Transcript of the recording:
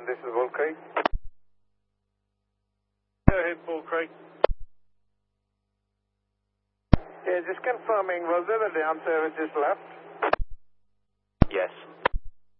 this is Bull Creek. Go ahead, Bull Creek. Yeah, just confirming, was there a down service just left? Yes.